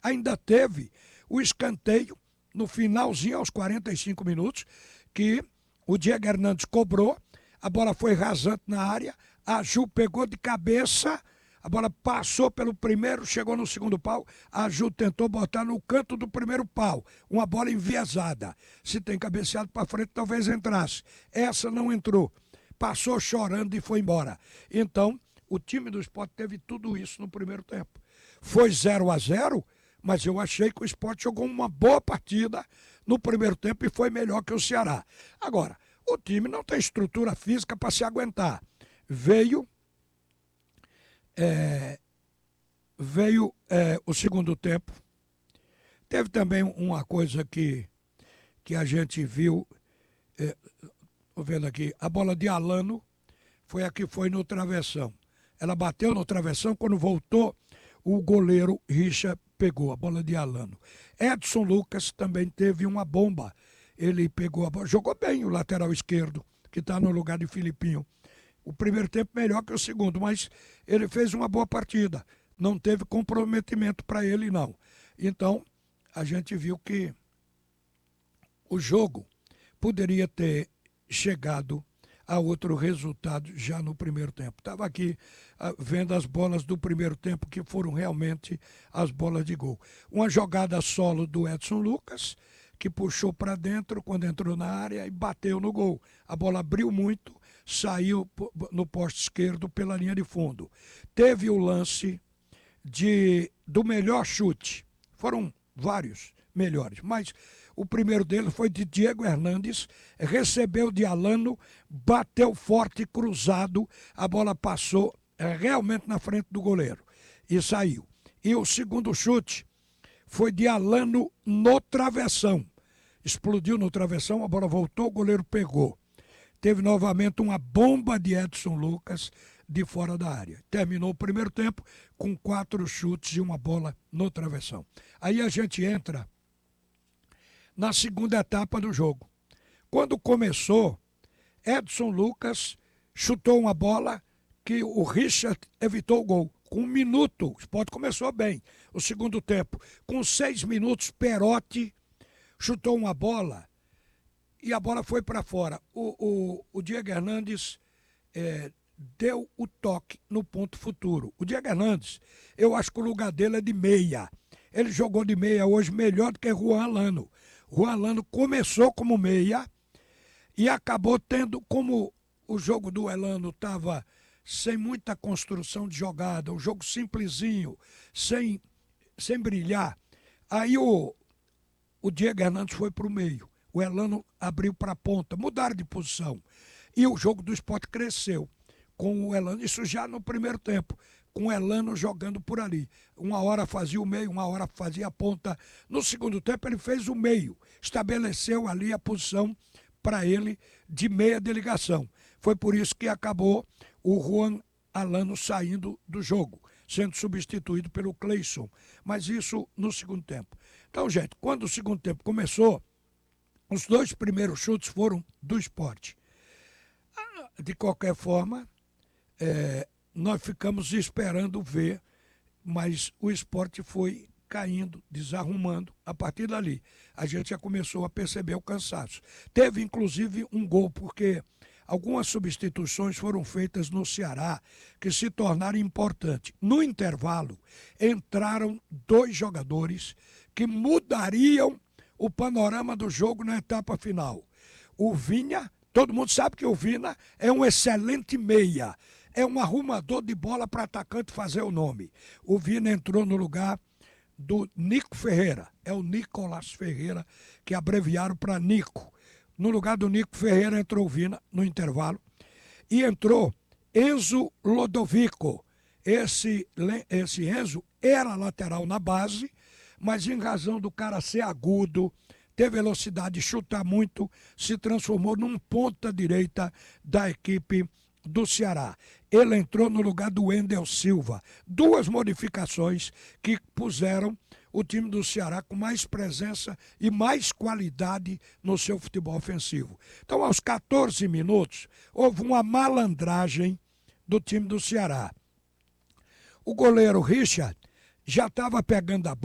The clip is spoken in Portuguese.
ainda teve o escanteio no finalzinho, aos 45 minutos, que o Diego Hernandes cobrou, a bola foi rasante na área, a Ju pegou de cabeça, a bola passou pelo primeiro, chegou no segundo pau, a Ju tentou botar no canto do primeiro pau, uma bola enviesada. Se tem cabeceado para frente, talvez entrasse. Essa não entrou. Passou chorando e foi embora. Então, o time do Sport teve tudo isso no primeiro tempo. Foi 0-0, mas eu achei que o Sport jogou uma boa partida no primeiro tempo e foi melhor que o Ceará. Agora, o time não tem estrutura física para se aguentar. Veio o segundo tempo. Teve também uma coisa que a gente viu, estou vendo aqui, a bola de Alano foi a que foi no travessão. Ela bateu no travessão, quando voltou, o goleiro Richa pegou a bola de Alano. Edson Lucas também teve uma bomba. Ele pegou a bola, jogou bem o lateral esquerdo, que está no lugar de Filipinho. O primeiro tempo melhor que o segundo, mas ele fez uma boa partida. Não teve comprometimento para ele, não. Então, a gente viu que o jogo poderia ter chegado a outro resultado já no primeiro tempo. Estava aqui vendo as bolas do primeiro tempo, que foram realmente as bolas de gol. Uma jogada solo do Edson Lucas, que puxou para dentro quando entrou na área e bateu no gol. A bola abriu muito, saiu no poste esquerdo pela linha de fundo. Teve o lance do melhor chute. Foram vários melhores, mas o primeiro deles foi de Diego Hernandes, recebeu de Alano, bateu forte, cruzado, a bola passou realmente na frente do goleiro e saiu. E o segundo chute foi de Alano no travessão. Explodiu no travessão, a bola voltou, o goleiro pegou. Teve novamente uma bomba de Edson Lucas de fora da área. Terminou o primeiro tempo com 4 chutes e uma bola no travessão. Aí a gente entra na segunda etapa do jogo. Quando começou, Edson Lucas chutou uma bola que o Richard evitou o gol. Com 1 minuto, o Sport começou bem. O segundo tempo, com 6 minutos, Perotti chutou uma bola e a bola foi para fora. O Diego Hernandes deu o toque no ponto futuro. O Diego Hernandes, eu acho que o lugar dele é de meia. Ele jogou de meia hoje melhor do que Juan Alano. Juan Alano começou como meia e acabou tendo, como o jogo do Elano estava sem muita construção de jogada, um jogo simplesinho, sem brilhar. Aí o Diego Hernandes foi para o meio, o Elano abriu para a ponta, mudaram de posição. E o jogo do Sport cresceu com o Elano, isso já no primeiro tempo, com o Elano jogando por ali. Uma hora fazia o meio, uma hora fazia a ponta. No segundo tempo ele fez o meio, estabeleceu ali a posição para ele de meia de ligação. Foi por isso que acabou o Juan Alano saindo do jogo, sendo substituído pelo Cleison. Mas isso no segundo tempo. Então, gente, quando o segundo tempo começou, os 2 primeiros chutes foram do Sport. De qualquer forma, nós ficamos esperando ver, mas o Sport foi caindo, desarrumando. A partir dali, a gente já começou a perceber o cansaço. Teve, inclusive, um gol, porque algumas substituições foram feitas no Ceará que se tornaram importantes. No intervalo, entraram 2 jogadores que mudariam o panorama do jogo na etapa final. O Vinha, todo mundo sabe que o Vina é um excelente meia, é um arrumador de bola para atacante fazer o nome. O Vina entrou no lugar do Nico Ferreira, é o Nicolas Ferreira, que abreviaram para Nico. No lugar do Nico Ferreira entrou o Vina no intervalo e entrou Enzo Lodovico. Esse Enzo era lateral na base, mas em razão do cara ser agudo, ter velocidade, chutar muito, se transformou num ponta direita da equipe do Ceará. Ele entrou no lugar do Wendel Silva. 2 modificações que puseram o time do Ceará com mais presença e mais qualidade no seu futebol ofensivo. Então, aos 14 minutos, houve uma malandragem do time do Ceará. O goleiro Richard já estava pegando a bola.